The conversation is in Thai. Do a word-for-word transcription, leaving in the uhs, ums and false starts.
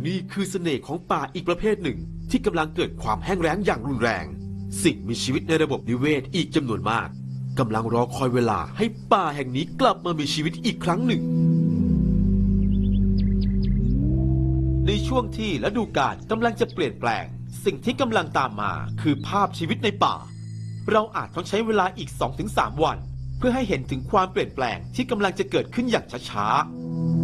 นี่คือเสน่ห์ของป่าอีกประเภทหนึ่งที่กำลังเกิดความแห้งแล้งอย่างรุนแรงสิ่งมีชีวิตในระบบนิเวศอีกจำนวนมากกำลังรอคอยเวลาให้ป่าแห่งนี้กลับมามีชีวิตอีกครั้งหนึ่งในช่วงที่ฤดูกาลกำลังจะเปลี่ยนแปลงสิ่งที่กำลังตามมาคือภาพชีวิตในป่าเราอาจต้องใช้เวลาอีก สองถึงสาม วันเพื่อให้เห็นถึงความเปลี่ยนแปลงที่กำลังจะเกิดขึ้นอย่างช้าๆ